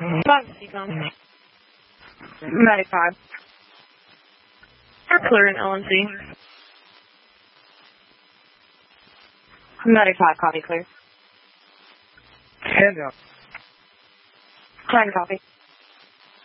5 Seacom. 95. Clear in LNC. 95, copy, clear. Stand up. Trying to copy.